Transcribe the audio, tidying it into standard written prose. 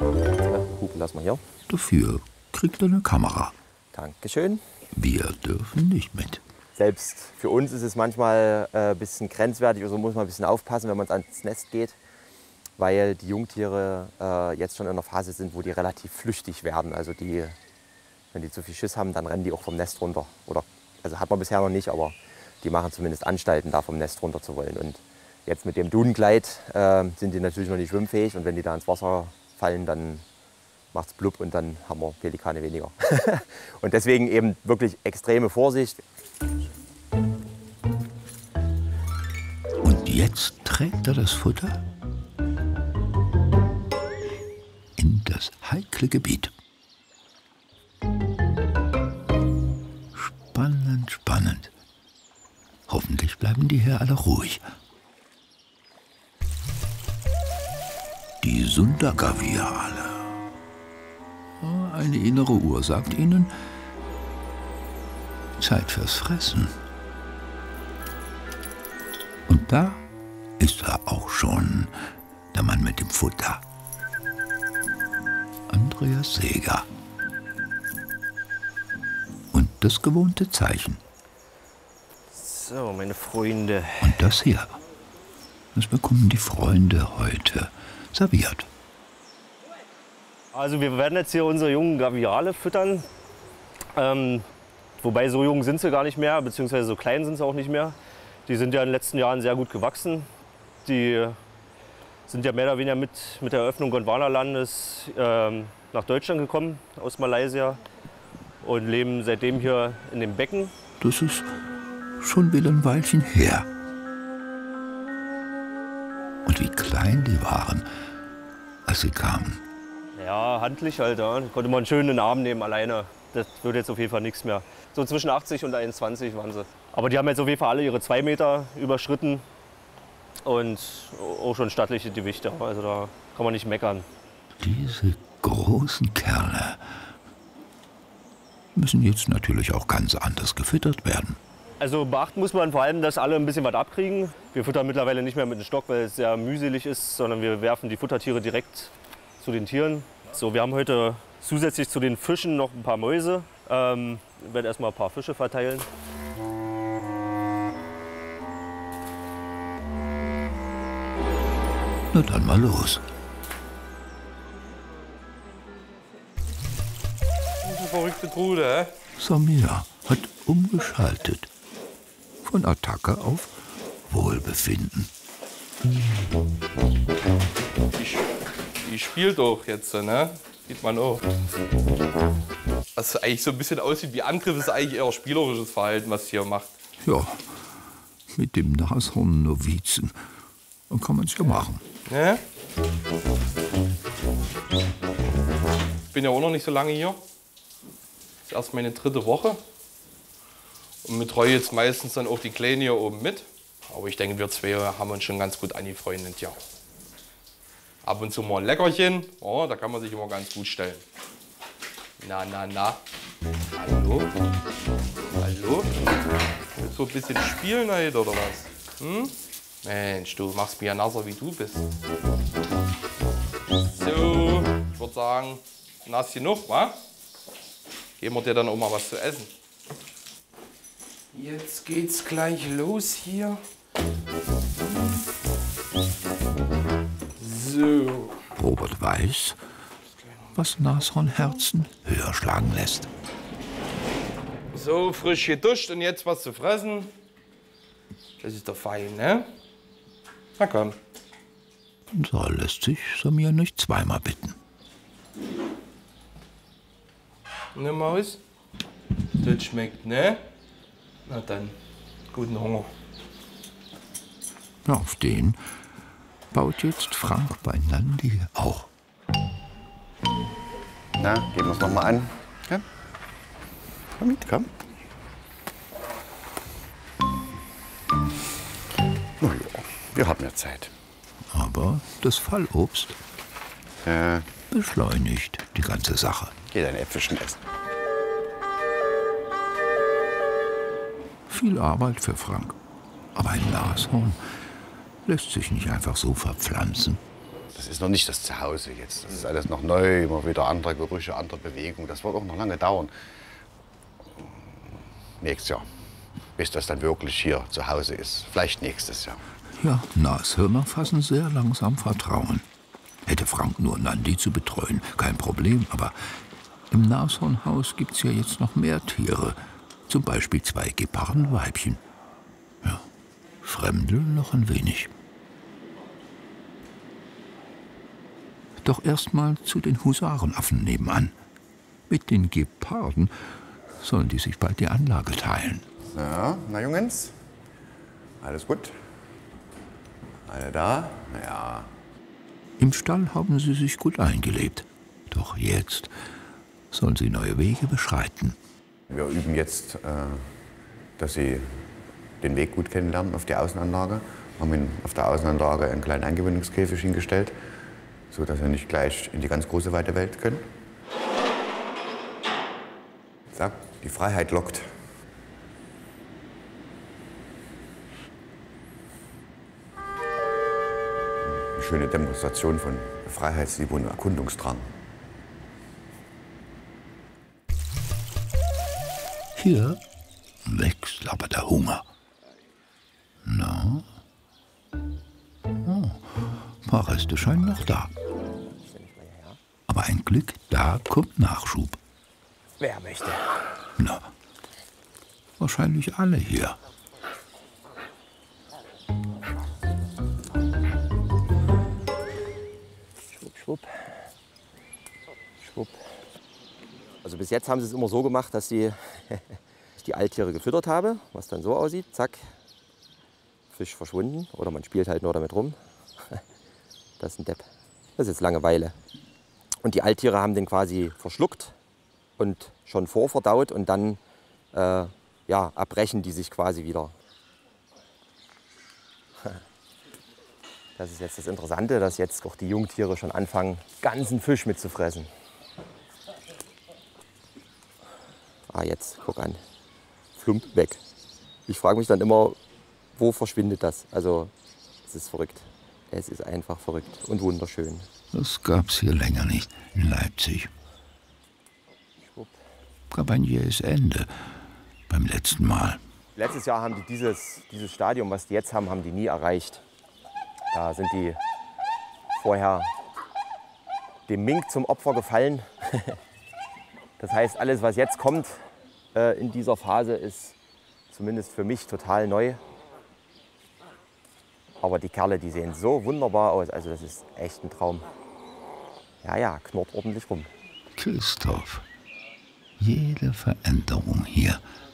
Hupen lassen wir hier. Dafür kriegt er eine Kamera. Dankeschön. Wir dürfen nicht mit. Selbst für uns ist es manchmal ein bisschen grenzwertig, also muss man ein bisschen aufpassen, wenn man ans Nest geht, weil die Jungtiere jetzt schon in einer Phase sind, wo die relativ flüchtig werden. Also wenn die zu viel Schiss haben, dann rennen die auch vom Nest runter. Oder, also hat man bisher noch nicht, aber die machen zumindest Anstalten, da vom Nest runter zu wollen. Und jetzt mit dem Dunengleit sind die natürlich noch nicht schwimmfähig. Und wenn die da ins Wasser fallen, dann macht es blub und dann haben wir Pelikane weniger. Und deswegen eben wirklich extreme Vorsicht. Und jetzt trägt er das Futter in das heikle Gebiet. Spannend, spannend. Hoffentlich bleiben die hier alle ruhig. Die Sundagaviale. Eine innere Uhr sagt ihnen, Zeit fürs Fressen. Und da ist er auch schon, der Mann mit dem Futter. Andreas Seeger. Und das gewohnte Zeichen. So, meine Freunde. Und das hier. Das bekommen die Freunde heute serviert. Also wir werden jetzt hier unsere jungen Gaviale füttern. Wobei so jung sind sie gar nicht mehr, beziehungsweise so klein sind sie auch nicht mehr. Die sind ja in den letzten Jahren sehr gut gewachsen. Die sind ja mehr oder weniger mit der Eröffnung Gondwanalandes nach Deutschland gekommen, aus Malaysia. Und leben seitdem hier in dem Becken. Das ist schon wieder ein Weilchen her. Und wie klein die waren, als sie kamen. Ja, handlich halt. Ja. Da konnte man einen schönen Arm nehmen alleine. Das wird jetzt auf jeden Fall nichts mehr. So zwischen 80 und 1,20 waren sie. Aber die haben jetzt auf jeden Fall alle ihre 2 Meter überschritten. Und auch schon stattliche Gewichte. Also da kann man nicht meckern. Diese großen Kerle müssen jetzt natürlich auch ganz anders gefüttert werden. Also beachten muss man vor allem, dass alle ein bisschen was abkriegen. Wir füttern mittlerweile nicht mehr mit dem Stock, weil es sehr mühselig ist, sondern wir werfen die Futtertiere direkt zu den Tieren. So, wir haben heute zusätzlich zu den Fischen noch ein paar Mäuse. Ich werde erstmal ein paar Fische verteilen. Na dann mal los. Eine verrückte Trude, hä? Samir hat umgeschaltet. Von Attacke auf Wohlbefinden. Die spielt doch jetzt, ne? Sieht man auch. Was eigentlich so ein bisschen aussieht wie Angriff, ist eigentlich eher spielerisches Verhalten, was sie hier macht. Ja, mit dem Nashorn-Novizen kann man es ja machen. Ne? Ich bin ja auch noch nicht so lange hier. Das ist erst meine 3. Woche. Und betreue jetzt meistens dann auch die Kleinen hier oben mit. Aber ich denke, wir 2 haben uns schon ganz gut angefreundet, ja. Ab und zu mal ein Leckerchen, oh, da kann man sich immer ganz gut stellen. Na, na, na. Hallo? Hallo? Willst du ein bisschen spielen heute, oder was? Hm? Mensch, du machst mir ja nasser, wie du bist. So, ich würde sagen, nass genug, wa? Geben wir dir dann auch mal was zu essen. Jetzt geht's gleich los hier. So. Robert weiß, was Nashornherzen höher schlagen lässt. So, frisch geduscht und jetzt was zu fressen. Das ist doch fein, ne? Na komm. So lässt sich Samir nicht zweimal bitten. Ne, Maus? Das schmeckt, ne? Na dann, guten Hunger. Ja, auf den baut jetzt Frank bei Nandi auch. Na, geben wir es nochmal an. Ja. Komm mit, komm. Na ja, wir haben ja Zeit. Aber das Fallobst beschleunigt die ganze Sache. Geh deine Äpfelchen essen. Viel Arbeit für Frank. Aber ein Nashorn lässt sich nicht einfach so verpflanzen. Das ist noch nicht das Zuhause jetzt. Das ist alles noch neu, immer wieder andere Gerüche, andere Bewegungen. Das wird auch noch lange dauern. Nächstes Jahr, bis das dann wirklich hier zu Hause ist. Vielleicht nächstes Jahr. Ja, Nashörner fassen sehr langsam Vertrauen. Hätte Frank nur Nandi zu betreuen, kein Problem. Aber im Nashornhaus gibt's ja jetzt noch mehr Tiere. Zum Beispiel 2 Gepardenweibchen. Ja, fremdeln noch ein wenig. Doch erst mal zu den Husarenaffen nebenan. Mit den Geparden sollen die sich bald die Anlage teilen. Ja, na Jungens, alles gut? Alle da? Ja. Im Stall haben sie sich gut eingelebt. Doch jetzt sollen sie neue Wege beschreiten. Wir üben jetzt, dass sie den Weg gut kennenlernen auf die Außenanlage. Haben ihnen auf der Außenanlage einen kleinen Eingewöhnungskäfig hingestellt, sodass sie nicht gleich in die ganz große weite Welt können. So, die Freiheit lockt. Eine schöne Demonstration von Freiheitsliebe und Erkundungsdrang. Hier wächst aber der Hunger. Na? Oh, ein paar Reste scheinen noch da. Aber ein Glück, da kommt Nachschub. Wer möchte? Na, wahrscheinlich alle hier. Schwupp, schwupp. Schwupp. Also bis jetzt haben sie es immer so gemacht, dass ich die Alttiere gefüttert habe, was dann so aussieht. Zack, Fisch verschwunden. Oder man spielt halt nur damit rum. Das ist ein Depp. Das ist jetzt Langeweile. Und die Alttiere haben den quasi verschluckt und schon vorverdaut und dann ja, abbrechen die sich quasi wieder. Das ist jetzt das Interessante, dass jetzt auch die Jungtiere schon anfangen, ganzen Fisch mitzufressen. Ah, jetzt, guck an. Flump, weg. Ich frage mich dann immer, wo verschwindet das? Also, es ist verrückt. Es ist einfach verrückt und wunderschön. Das gab's hier länger nicht in Leipzig. Schwupp. Gab ein jähes Ende beim letzten Mal. Letztes Jahr haben die dieses Stadium, was die jetzt haben, haben die nie erreicht. Da sind die vorher dem Mink zum Opfer gefallen. Das heißt, alles, was jetzt kommt in dieser Phase, ist zumindest für mich total neu. Aber die Kerle, die sehen so wunderbar aus. Also das ist echt ein Traum. Ja, ja, knurrt ordentlich rum. Christoph, jede Veränderung hier